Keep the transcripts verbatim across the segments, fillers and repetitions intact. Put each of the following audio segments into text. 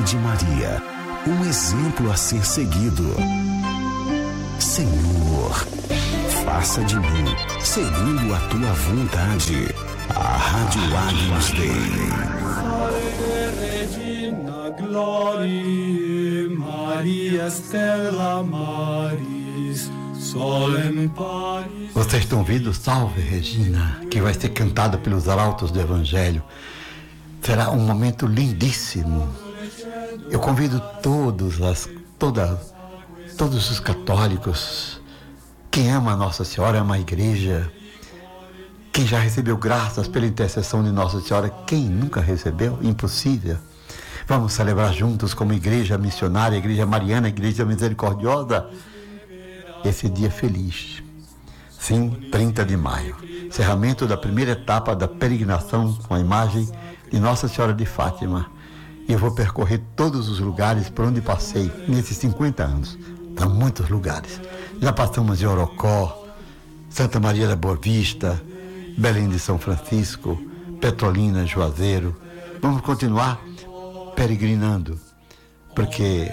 de Maria, um exemplo a ser seguido. Senhor, faça de mim, segundo a tua vontade, a Rádio Agnus Dei. Regina Gloriae, Maria Stella Maris, Solem Paris. Vocês estão ouvindo Salve Regina, que vai ser cantada pelos arautos do Evangelho. Será um momento lindíssimo. Eu convido todos, as, toda, todos os católicos, quem ama a Nossa Senhora, ama a igreja, quem já recebeu graças pela intercessão de Nossa Senhora, quem nunca recebeu, impossível. Vamos celebrar juntos como igreja missionária, igreja mariana, igreja misericordiosa, esse dia feliz. Sim, trinta de maio, encerramento da primeira etapa da peregrinação com a imagem de Nossa Senhora de Fátima. E eu vou percorrer todos os lugares por onde passei nesses cinquenta anos. São muitos lugares. Já passamos em Orocó, Santa Maria da Boa Vista, Belém de São Francisco, Petrolina, Juazeiro. Vamos continuar peregrinando, porque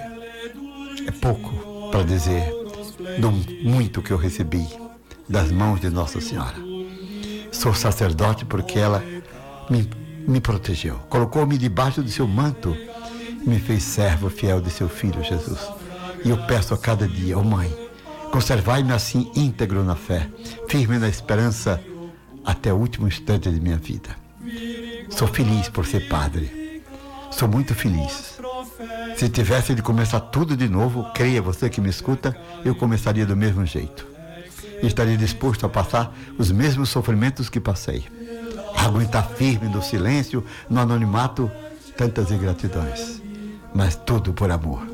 é pouco para dizer do muito que eu recebi das mãos de Nossa Senhora. Sou sacerdote porque ela me, me protegeu, colocou-me debaixo do seu manto, me fez servo fiel de seu Filho Jesus. E eu peço a cada dia, ó Mãe, conservai-me assim íntegro na fé, firme na esperança, até o último instante de minha vida. Sou feliz por ser padre. Sou muito feliz. Se tivesse de começar tudo de novo, creia você que me escuta, eu começaria do mesmo jeito. Estaria disposto a passar os mesmos sofrimentos que passei. A aguentar firme no silêncio, no anonimato, tantas ingratidões. Mas tudo por amor.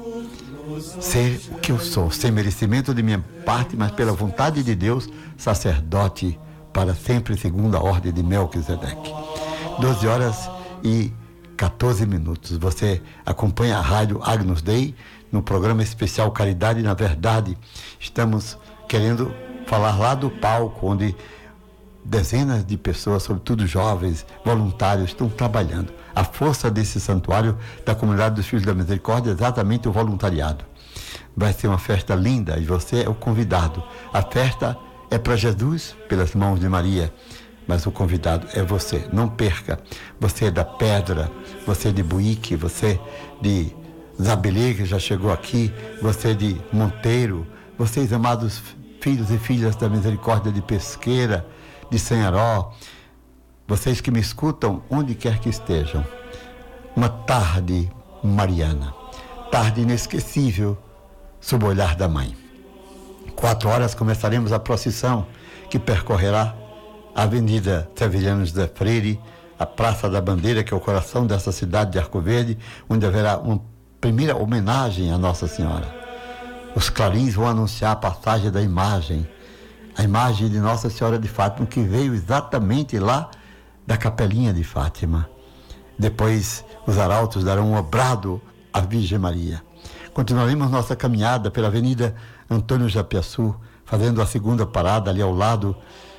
Ser o que eu sou, sem merecimento de minha parte, mas pela vontade de Deus, sacerdote para sempre segundo a ordem de Melquisedeque. doze horas e quatorze minutos. Você acompanha a Rádio Agnus Dei no programa especial Caridade na Verdade. Estamos querendo falar lá do palco, onde dezenas de pessoas, sobretudo jovens, voluntários, estão trabalhando. A força desse santuário da Comunidade dos Filhos da Misericórdia é exatamente o voluntariado. Vai ser uma festa linda e você é o convidado. A festa é para Jesus, pelas mãos de Maria, mas o convidado é você. Não perca. Você é da Pedra, você é de Buíque, você de Zabelê, que já chegou aqui, você é de Monteiro, vocês, amados filhos e filhas da Misericórdia de Pesqueira, de Sanharó, vocês que me escutam onde quer que estejam. Uma tarde mariana, tarde inesquecível, sob o olhar da Mãe. Quatro horas começaremos a procissão que percorrerá a Avenida Severianos da Freire, a Praça da Bandeira, que é o coração dessa cidade de Arco Verde, onde haverá uma primeira homenagem à Nossa Senhora. Os clarins vão anunciar a passagem da imagem, a imagem de Nossa Senhora de Fátima, que veio exatamente lá da capelinha de Fátima. Depois, os arautos darão um obrado à Virgem Maria. Continuaremos nossa caminhada pela Avenida Antônio Japiaçu, fazendo a segunda parada ali ao lado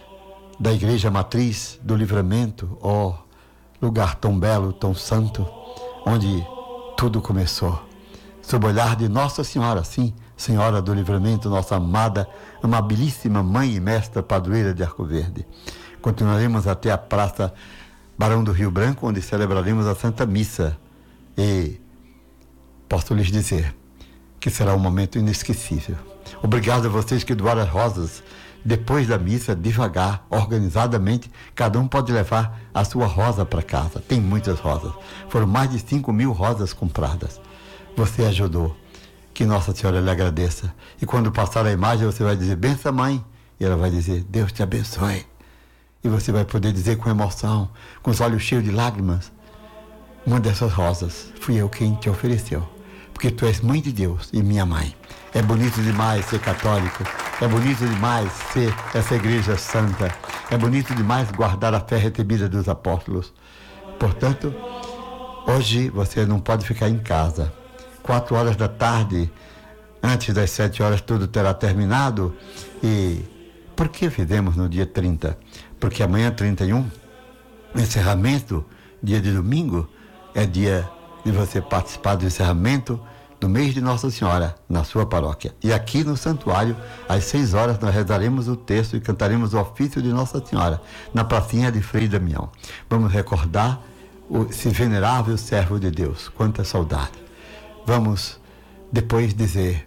da Igreja Matriz do Livramento, ó, lugar tão belo, tão santo, onde tudo começou. Sob o olhar de Nossa Senhora, sim, Senhora do Livramento, nossa amada, amabilíssima Mãe e Mestra Padroeira de Arco Verde. Continuaremos até a Praça Barão do Rio Branco, onde celebraremos a Santa Missa. E posso lhes dizer que será um momento inesquecível. Obrigado a vocês que doaram as rosas. Depois da missa, devagar, organizadamente, cada um pode levar a sua rosa para casa. Tem muitas rosas. Foram mais de cinco mil rosas compradas. Você ajudou. Que Nossa Senhora lhe agradeça. E quando passar a imagem, você vai dizer, benção, Mãe. E ela vai dizer, Deus te abençoe. E você vai poder dizer com emoção, com os olhos cheios de lágrimas, uma dessas rosas fui eu quem te ofereceu. Porque tu és Mãe de Deus e minha Mãe. É bonito demais ser católico. É bonito demais ser essa igreja santa. É bonito demais guardar a fé recebida dos apóstolos. Portanto, hoje você não pode ficar em casa. Quatro horas da tarde, antes das sete horas, tudo terá terminado. E por que fizemos no dia trinta? Porque amanhã, trinta e um, encerramento, dia de domingo, é dia de você participar do encerramento do mês de Nossa Senhora na sua paróquia. E aqui no santuário, às seis horas, nós rezaremos o texto e cantaremos o ofício de Nossa Senhora na pracinha de Frei Damião. Vamos recordar o, esse venerável servo de Deus. Quanta saudade. Vamos depois dizer: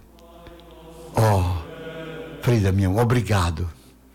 ó, Frei Damião, obrigado.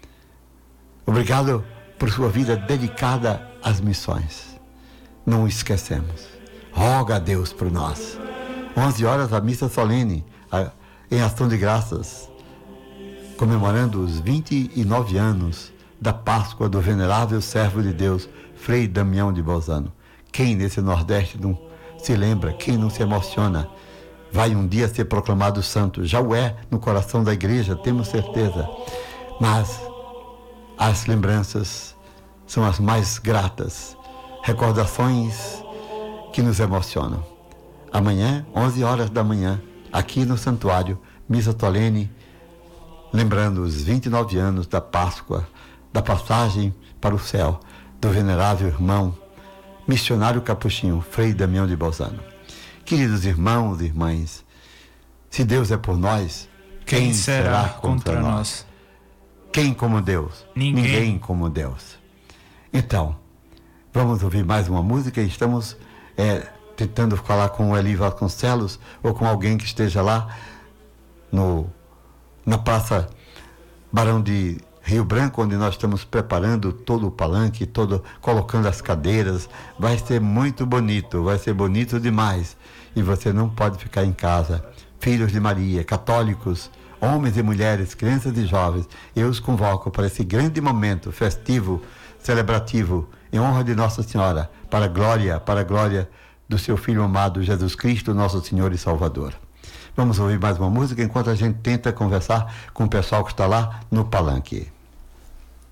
Obrigado por sua vida dedicada às missões. Não o esquecemos. Roga a Deus por nós. onze horas, a missa solene, a, em ação de graças, comemorando os vinte e nove anos da Páscoa do venerável servo de Deus, Frei Damião de Bolzano. Quem nesse Nordeste não se lembra, quem não se emociona, vai um dia ser proclamado santo. Já o é no coração da igreja, temos certeza. Mas as lembranças são as mais gratas, recordações que nos emocionam. Amanhã, onze horas da manhã, aqui no santuário, missa solene, lembrando os vinte e nove anos da Páscoa, da passagem para o céu do venerável irmão, missionário capuchinho, Frei Damião de Bolzano. Queridos irmãos e irmãs, se Deus é por nós, quem, quem será, será contra, contra nós? nós? Quem como Deus? Ninguém. Ninguém como Deus. Então, vamos ouvir mais uma música. Estamos é, tentando falar com o Eli Vasconcelos ou com alguém que esteja lá no, na Praça Barão de Rio Branco, onde nós estamos preparando todo o palanque, todo, colocando as cadeiras. Vai ser muito bonito, vai ser bonito demais. E você não pode ficar em casa. Filhos de Maria, católicos, homens e mulheres, crianças e jovens, eu os convoco para esse grande momento festivo, celebrativo, em honra de Nossa Senhora, para a glória, para a glória do seu Filho amado, Jesus Cristo, nosso Senhor e Salvador. Vamos ouvir mais uma música enquanto a gente tenta conversar com o pessoal que está lá no palanque.